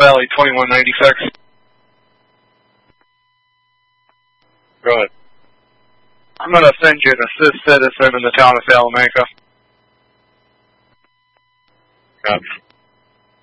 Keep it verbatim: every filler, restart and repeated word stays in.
Valley twenty-one ninety-six. Go ahead. I'm going to send you an assist citizen in the town of Salamanca. Copy.